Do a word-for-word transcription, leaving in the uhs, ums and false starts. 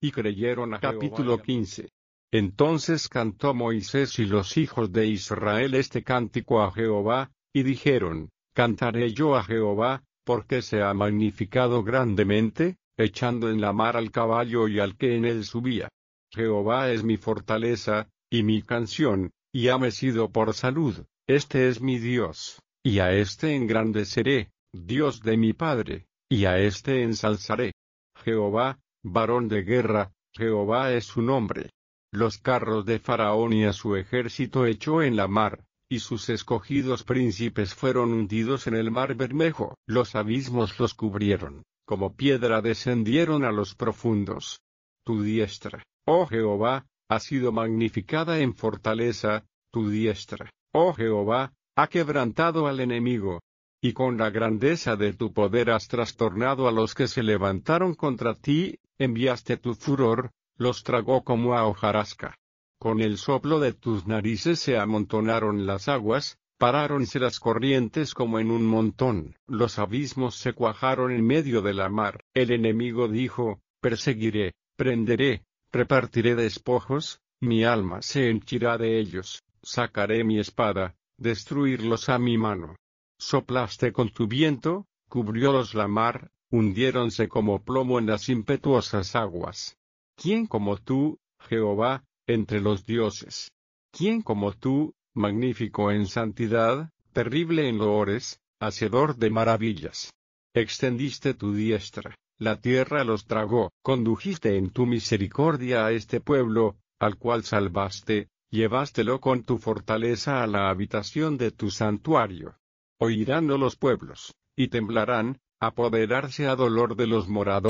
y creyeron a Jehová. Capítulo quince. Entonces cantó Moisés y los hijos de Israel este cántico a Jehová, y dijeron: Cantaré yo a Jehová, porque se ha magnificado grandemente, echando en la mar al caballo y al que en él subía. Jehová es mi fortaleza, y mi canción, y hame sido por salud. Este es mi Dios, y a este engrandeceré, Dios de mi Padre, y a este ensalzaré. Jehová, varón de guerra, Jehová es su nombre. Los carros de Faraón y a su ejército echó en la mar, y sus escogidos príncipes fueron hundidos en el mar Bermejo. Los abismos los cubrieron, como piedra descendieron a los profundos. Tu diestra, oh Jehová, ha sido magnificada en fortaleza, tu diestra, oh Jehová, ha quebrantado al enemigo. Y con la grandeza de tu poder has trastornado a los que se levantaron contra ti, enviaste tu furor, los tragó como a hojarasca. Con el soplo de tus narices se amontonaron las aguas, paráronse las corrientes como en un montón. Los abismos se cuajaron en medio de la mar. El enemigo dijo: perseguiré, prenderé, repartiré despojos, mi alma se henchirá de ellos, sacaré mi espada, destruirlos a mi mano. Soplaste con tu viento, cubriólos la mar, hundiéronse como plomo en las impetuosas aguas. ¿Quién como tú, Jehová, entre los dioses? ¿Quién como tú, magnífico en santidad, terrible en loores, hacedor de maravillas? Extendiste tu diestra, la tierra los tragó. Condujiste en tu misericordia a este pueblo, al cual salvaste, llevástelo con tu fortaleza a la habitación de tu santuario. Oiránlo los pueblos, y temblarán, apoderarse a dolor de los moradores.